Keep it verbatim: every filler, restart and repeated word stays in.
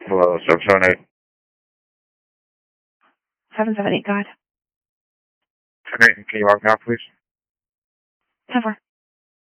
Hello, seven seven eight. seven seven eight, go ahead. Okay, can you log me out, please? ten four.